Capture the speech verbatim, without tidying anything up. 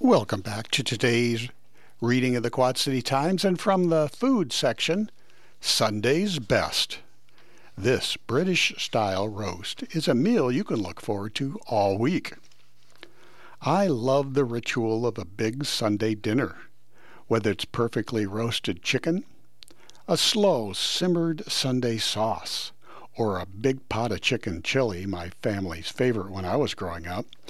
Welcome back to today's reading of the Quad City Times, and from the food section, Sunday's Best. This British-style roast is a meal you can look forward to all week. I love the ritual of a big Sunday dinner, whether it's perfectly roasted chicken, a slow simmered Sunday sauce, or a big pot of chicken chili, my family's favorite when I was growing up.